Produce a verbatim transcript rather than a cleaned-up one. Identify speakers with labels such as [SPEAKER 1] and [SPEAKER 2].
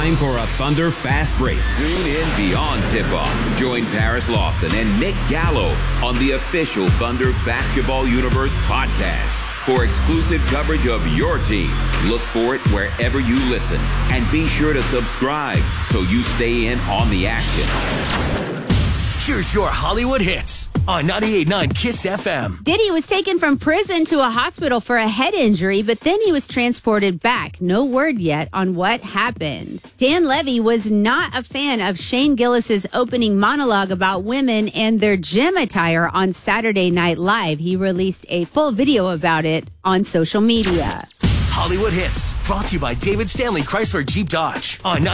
[SPEAKER 1] time for a Thunder Fast Break. Tune in beyond tip-off. Join Paris Lawson and Nick Gallo on the official Thunder Basketball Universe podcast for exclusive coverage of your team. Look for it wherever you listen. And be sure to subscribe so you stay in on the action.
[SPEAKER 2] Here's your Hollywood hits on ninety-eight point nine KISS F M.
[SPEAKER 3] Diddy was taken from prison to a hospital for a head injury, but then he was transported back. No word yet on what happened. Dan Levy was not a fan of Shane Gillis's opening monologue about women and their gym attire on Saturday Night Live. He released a full video about it on social media.
[SPEAKER 2] Hollywood hits brought to you by David Stanley Chrysler Jeep Dodge on